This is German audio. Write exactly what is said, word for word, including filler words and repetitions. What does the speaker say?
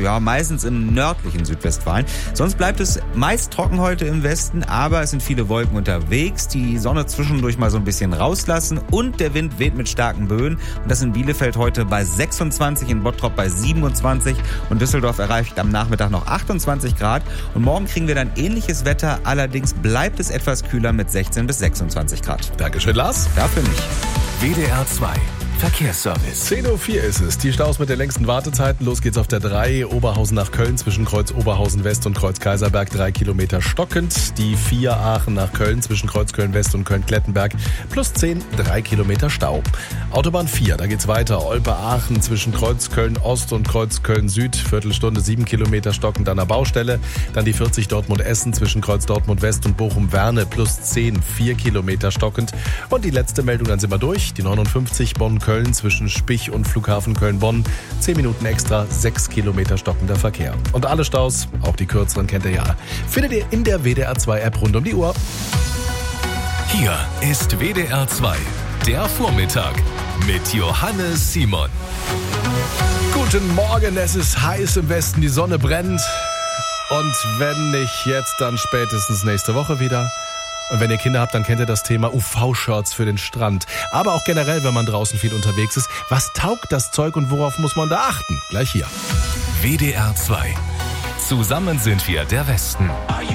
ja, meistens im nördlichen Südwestfalen. Sonst bleibt es meist trocken heute im Westen, aber es sind viele Wolken unterwegs, die Sonne zwischendurch mal so ein bisschen rauslassen und der Wind weht mit starken Böen. Und das in Bielefeld heute bei sechsundzwanzig, in Bottrop bei siebenundzwanzig und Düsseldorf erreicht am Nachmittag noch achtundzwanzig Grad. Und morgen kriegen wir dann ähnliches Wetter, allerdings bleibt es etwas kühler mit sechzehn bis sechsundzwanzig Grad. Dankeschön, Lars. Dafür nicht. W D R zwei Verkehrsservice. zehn Uhr vier ist es. Die Staus mit den längsten Wartezeiten. Los geht's auf der drei. Oberhausen nach Köln zwischen Kreuz Oberhausen West und Kreuz Kaiserberg. Drei Kilometer stockend. Die vier Aachen nach Köln zwischen Kreuz Köln West und Köln Klettenberg. Plus zehn. Drei Kilometer Stau. Autobahn vier. Da geht's weiter. Olpe Aachen zwischen Kreuz Köln Ost und Kreuz Köln Süd. Viertelstunde sieben Kilometer stockend an der Baustelle. Dann die vierzig Dortmund Essen zwischen Kreuz Dortmund West und Bochum Werne. Plus zehn. Vier Kilometer stockend. Und die letzte Meldung, dann sind wir durch. Die neunundfünfzig Bonn Köln zwischen Spich und Flughafen Köln-Bonn. Zehn Minuten extra, sechs Kilometer stockender Verkehr. Und alle Staus, auch die kürzeren kennt ihr ja, findet ihr in der W D R zwei App rund um die Uhr. Hier ist W D R zwei, der Vormittag mit Johannes Simon. Guten Morgen, es ist heiß im Westen, die Sonne brennt. Und wenn nicht jetzt, dann spätestens nächste Woche wieder. Und wenn ihr Kinder habt, dann kennt ihr das Thema U V-Shirts für den Strand. Aber auch generell, wenn man draußen viel unterwegs ist. Was taugt das Zeug und worauf muss man da achten? Gleich hier. W D R zwei. Zusammen sind wir der Westen.